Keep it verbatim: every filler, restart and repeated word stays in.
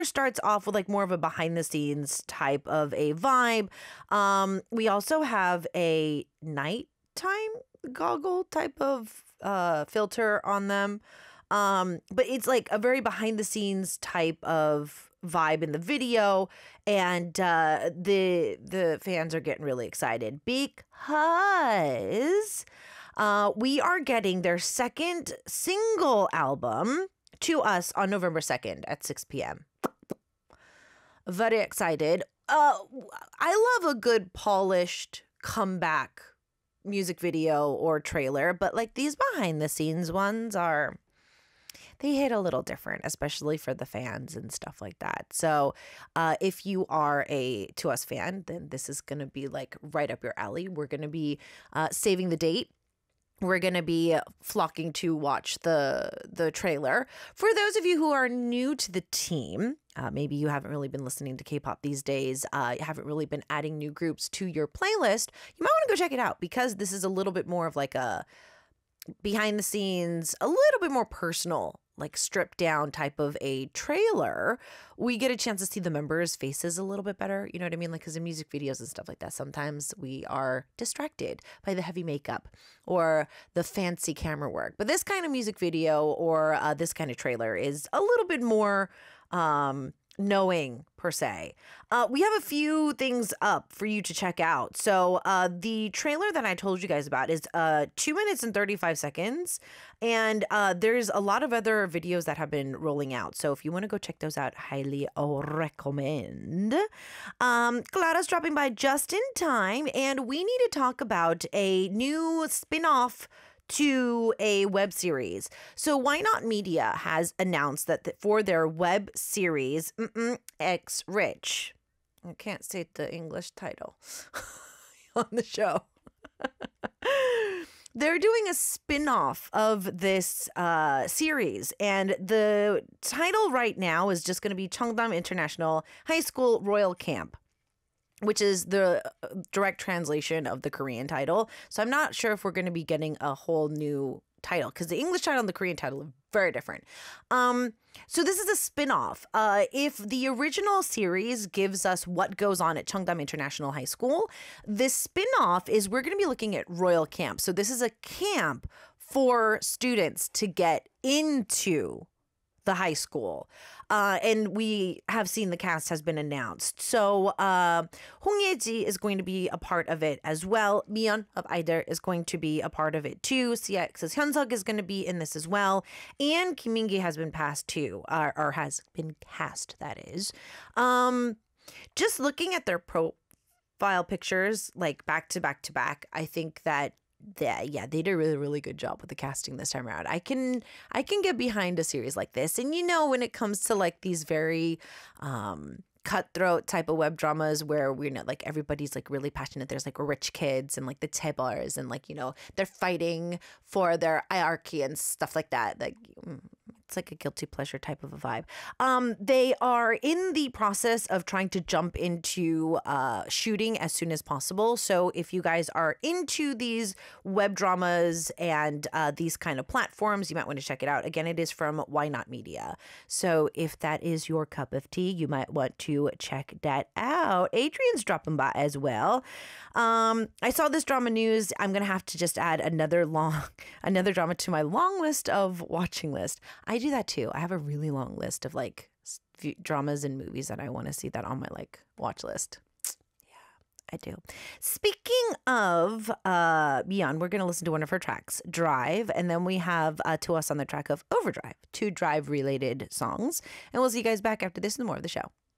starts off with like more of a behind the scenes type of a vibe. Um, we also have a nighttime goggle type of uh, filter on them. Um, but it's like a very behind the scenes type of vibe in the video, and uh, the the fans are getting really excited because uh, we are getting their second single album to us on November second at six p.m. Very excited. Uh, I love a good polished comeback music video or trailer, but like these behind the scenes ones are, they hit a little different, especially for the fans and stuff like that. So uh, if you are a To Us fan, then this is going to be like right up your alley. We're going to be uh, saving the date. We're going to be flocking to watch the the trailer. For those of you who are new to the team, uh, maybe you haven't really been listening to K-pop these days, uh, you haven't really been adding new groups to your playlist, you might want to go check it out because this is a little bit more of like a behind the scenes, a little bit more personal, like stripped down type of a trailer. We get a chance to see the members' faces a little bit better. You know what I mean? Like, because in music videos and stuff like that, sometimes we are distracted by the heavy makeup or the fancy camera work. But this kind of music video or uh, this kind of trailer is a little bit more um, knowing per se. Uh, we have a few things up for you to check out. So uh, the trailer that I told you guys about is uh, two minutes and thirty-five seconds. And uh, there's a lot of other videos that have been rolling out. So if you want to go check those out, highly recommend. Um, Clara's dropping by just in time. And we need to talk about a new spin-off to a web series. So Why Not Media has announced that th- for their web series, X Rich, I can't say the English title on the show. They're doing a spin-off of this uh, series, and the title right now is just going to be Cheongdam International High School Royal Camp, which is the direct translation of the Korean title. So I'm not sure if we're going to be getting a whole new title because the English title and the Korean title are very different. Um, so this is a spin-off. Uh, if the original series gives us what goes on at Cheongdam International High School, this spin-off is we're going to be looking at Royal Camp. So this is a camp for students to get into the high school. Uh, and we have seen the cast has been announced. So uh, Hong Ye-ji is going to be a part of it as well. Miyeon of Aider is going to be a part of it too. C X's Hyunsuk is going to be in this as well. And Kim Min-gi has been passed too, uh, or has been cast, that is. Um, just looking at their profile pictures, like back to back to back, I think that Yeah, yeah, they did a really, really good job with the casting this time around. I can, I can get behind a series like this, and you know, when it comes to like these very um, cutthroat type of web dramas where we're not like everybody's like really passionate. There's like rich kids and like the chaebars and like you know they're fighting for their hierarchy and stuff like that. Like it's like a guilty pleasure type of a vibe. Um, they are in the process of trying to jump into uh, shooting as soon as possible. So if you guys are into these web dramas and uh, these kind of platforms, you might want to check it out. Again, it is from Why Not Media. So if that is your cup of tea, you might want to check that out. Adrian's dropping by as well. Um, I saw this drama news. I'm going to have to just add another long, another drama to my long list of watching list. I do that too. I have a really long list of like v- dramas and movies that I want to see that on my like watch list. Yeah, I do. Speaking of uh, Miyeon, we're going to listen to one of her tracks, Drive, and then we have uh, To Us on the track of Overdrive, two Drive related songs. And we'll see you guys back after this and more of the show.